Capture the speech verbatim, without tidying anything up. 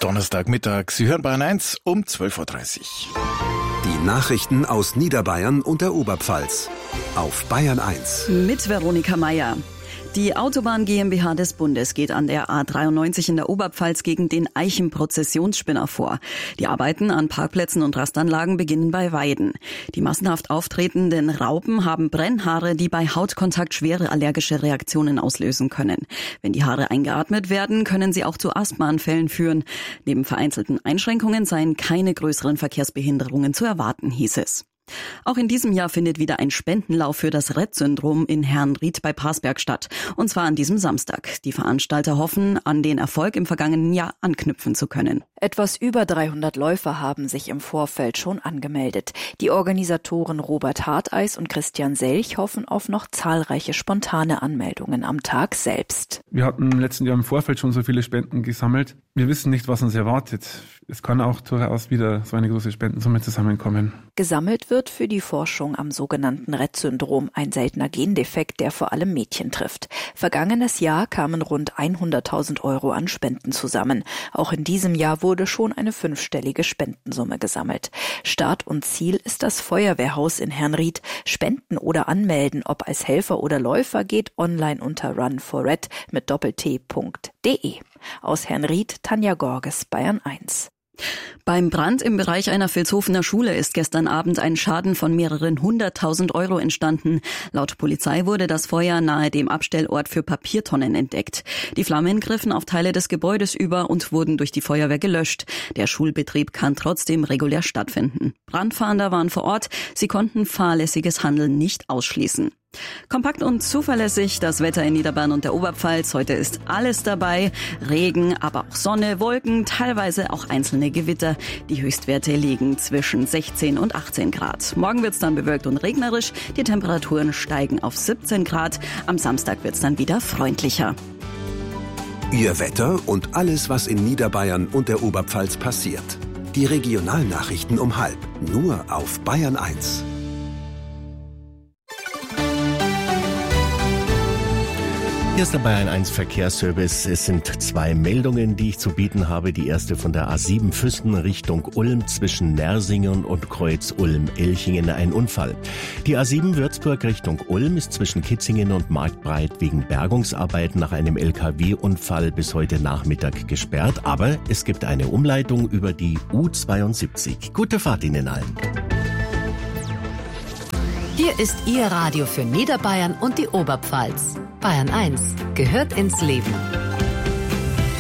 Donnerstagmittag. Sie hören Bayern eins um zwölf Uhr dreißig. Die Nachrichten aus Niederbayern und der Oberpfalz auf Bayern eins. Mit Veronika Meier. Die Autobahn GmbH des Bundes geht an der A dreiundneunzig in der Oberpfalz gegen den Eichen-Prozessionsspinner vor. Die Arbeiten an Parkplätzen und Rastanlagen beginnen bei Weiden. Die massenhaft auftretenden Raupen haben Brennhaare, die bei Hautkontakt schwere allergische Reaktionen auslösen können. Wenn die Haare eingeatmet werden, können sie auch zu Asthmaanfällen führen. Neben vereinzelten Einschränkungen seien keine größeren Verkehrsbehinderungen zu erwarten, hieß es. Auch in diesem Jahr findet wieder ein Spendenlauf für das Rett-Syndrom in Herrnried bei Parsberg statt. Und zwar an diesem Samstag. Die Veranstalter hoffen, an den Erfolg im vergangenen Jahr anknüpfen zu können. Etwas über dreihundert Läufer haben sich im Vorfeld schon angemeldet. Die Organisatoren Robert Harteis und Christian Selch hoffen auf noch zahlreiche spontane Anmeldungen am Tag selbst. Wir hatten im letzten Jahr im Vorfeld schon so viele Spenden gesammelt. Wir wissen nicht, was uns erwartet. Es kann auch durchaus wieder so eine große Spendensumme zusammenkommen. Gesammelt wird für die Forschung am sogenannten Rett-Syndrom, ein seltener Gendefekt, der vor allem Mädchen trifft. Vergangenes Jahr kamen rund hunderttausend Euro an Spenden zusammen. Auch in diesem Jahr wurde schon eine fünfstellige Spendensumme gesammelt. Start und Ziel ist das Feuerwehrhaus in Herrnried. Spenden oder anmelden, ob als Helfer oder Läufer, geht online unter run for red mit doppelt-t punkt de. Aus Herrnried, Tanja Gorges, Bayern eins. Beim Brand im Bereich einer Vilshofener Schule ist gestern Abend ein Schaden von mehreren hunderttausend Euro entstanden. Laut Polizei wurde das Feuer nahe dem Abstellort für Papiertonnen entdeckt. Die Flammen griffen auf Teile des Gebäudes über und wurden durch die Feuerwehr gelöscht. Der Schulbetrieb kann trotzdem regulär stattfinden. Brandfahnder waren vor Ort. Sie konnten fahrlässiges Handeln nicht ausschließen. Kompakt und zuverlässig das Wetter in Niederbayern und der Oberpfalz. Heute ist alles dabei. Regen, aber auch Sonne, Wolken, teilweise auch einzelne Gewitter. Die Höchstwerte liegen zwischen sechzehn und achtzehn Grad. Morgen wird es dann bewölkt und regnerisch. Die Temperaturen steigen auf siebzehn Grad. Am Samstag wird es dann wieder freundlicher. Ihr Wetter und alles, was in Niederbayern und der Oberpfalz passiert. Die Regionalnachrichten um halb. Nur auf Bayern eins. Hier ist der Bayern eins Verkehrsservice. Es sind zwei Meldungen, die ich zu bieten habe. Die erste von der A sieben Füssen Richtung Ulm zwischen Nersingen und Kreuz Ulm-Elchingen ein Unfall. Die A sieben Würzburg Richtung Ulm ist zwischen Kitzingen und Marktbreit wegen Bergungsarbeiten nach einem L K W-Unfall bis heute Nachmittag gesperrt. Aber es gibt eine Umleitung über die U zweiundsiebzig. Gute Fahrt Ihnen allen. Hier ist Ihr Radio für Niederbayern und die Oberpfalz. Bayern eins gehört ins Leben.